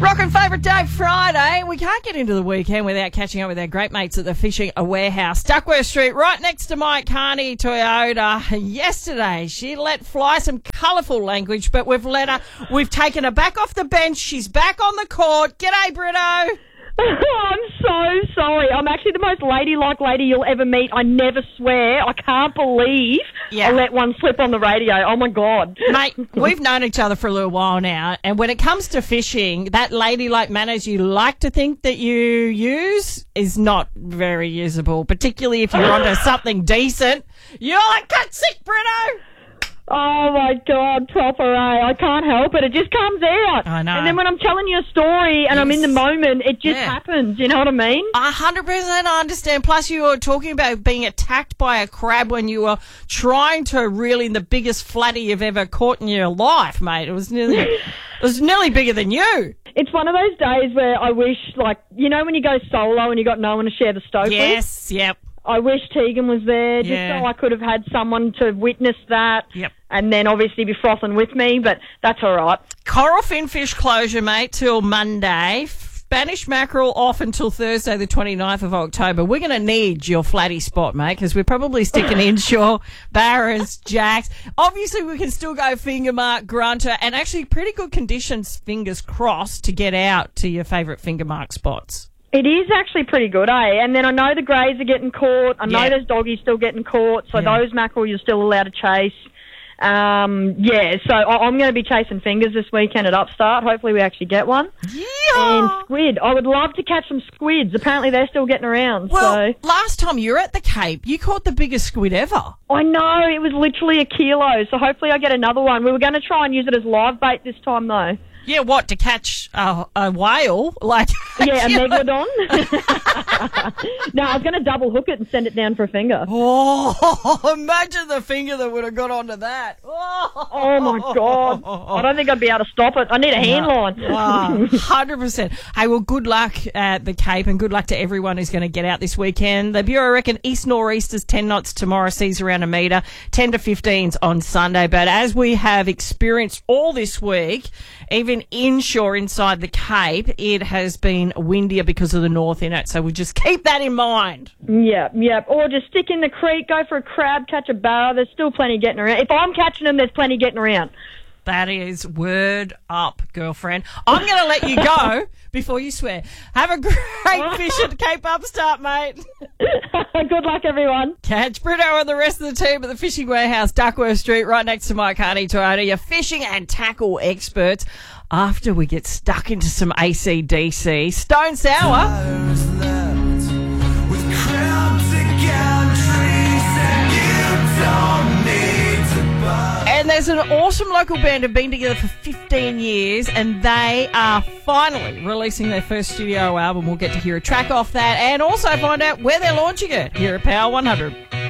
Rockin' favourite day, Friday. We can't get into the weekend without catching up with our great mates at the Fishing Warehouse, Duckworth Street, right next to Mike Carney Toyota. Yesterday, she let fly some colourful language, but we've taken her back off the bench. She's back on the court. G'day, Brito. I'm so sorry. I'm actually the most ladylike lady you'll ever meet. I never swear. I can't believe I let one slip on the radio. Oh, my God. Mate, we've known each other for a little while now, and when it comes to fishing, that ladylike manners you like to think that you use is not very usable, particularly if you're onto something decent. You're like, cut sick, Brito. Oh, my God, proper A. I can't help it. It just comes out. I know. And then when I'm telling you a story and I'm in the moment, it just happens. You know what I mean? 100% I understand. Plus, you were talking about being attacked by a crab when you were trying to reel in the biggest flatty you've ever caught in your life, mate. It was nearly bigger than you. It's one of those days where I wish, like, you know when you go solo and you got no one to share the stove with? Yes, yep. I wish Tegan was there just so I could have had someone to witness that. Yep. And then obviously be frothing with me, but that's all right. Coral finfish closure, mate, till Monday. Spanish mackerel off until Thursday, the 29th of October. We're going to need your flatty spot, mate, because we're probably sticking inshore, barras, jacks. Obviously, we can still go finger mark, grunter, and actually pretty good conditions, fingers crossed, to get out to your favourite finger mark spots. It is actually pretty good, eh? And then I know the greys are getting caught. I know there's doggies still getting caught, so those mackerel you're still allowed to chase. So I'm going to be chasing fingers this weekend at Upstart. Hopefully we actually get one. Yeah. And squid. I would love to catch some squids. Apparently they're still getting around. Well, last time you were at the Cape, you caught the biggest squid ever. I know. It was literally 1 kilo, so hopefully I get another one. We were going to try and use it as live bait this time, though. Yeah, what, to catch a whale? Like, yeah, a megalodon. No, I was going to double hook it and send it down for a finger. Oh, imagine the finger that would have got onto that. Oh my God. I don't think I'd be able to stop it. I need a hand line. 100%. Hey, well, good luck at the Cape and good luck to everyone who's going to get out this weekend. The Bureau reckon east nor'easters 10 knots tomorrow, seas around a metre, 10 to 15s on Sunday. But as we have experienced all this week, even inshore inside the Cape, it has been windier because of the north in it. So we'll just keep that in mind. Yep. Or just stick in the creek, go for a crab, catch a barra. There's still plenty getting around. If I'm catching them, there's plenty getting around. That is word up, girlfriend. I'm going to let you go before you swear. Have a great fish at Cape Upstart, mate. Good luck, everyone. Catch Brito and the rest of the team at the Fishing Warehouse, Duckworth Street, right next to Mike Carney Toyota, your fishing and tackle experts. After we get stuck into some AC/DC, Stone Sour. And there's an awesome local band who've been together for 15 years, and they are finally releasing their first studio album. We'll get to hear a track off that and also find out where they're launching it here at Power 100.